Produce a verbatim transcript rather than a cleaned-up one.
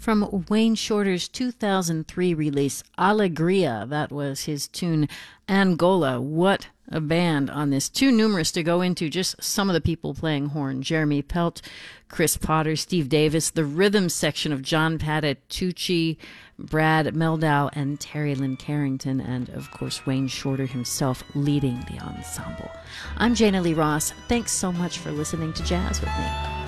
from Wayne Shorter's two thousand three release, Alegria. That was his tune, Angola. What a band on this. Too numerous to go into just some of the people playing horn. Jeremy Pelt, Chris Potter, Steve Davis, the rhythm section of John Patitucci, Brad Meldau, and Terry Lynn Carrington, and of course Wayne Shorter himself leading the ensemble. I'm Jana Lee Ross. Thanks so much for listening to Jazz with me.